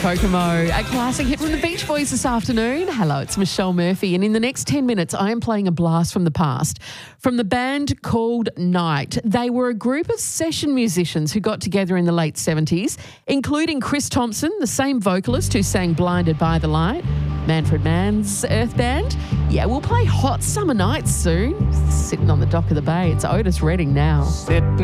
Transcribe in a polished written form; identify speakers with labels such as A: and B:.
A: Kokomo, a classic hit from the Beach Boys this afternoon. Hello, it's Michelle Murphy, and in the next 10 minutes, I am playing a blast from the past from the band called Night. They were a group of session musicians who got together in the late 70s, including Chris Thompson, the same vocalist who sang Blinded by the Light, Manfred Mann's Earth Band. Yeah, we'll play Hot Summer Nights soon. Sitting on the dock of the bay, it's Otis Redding now.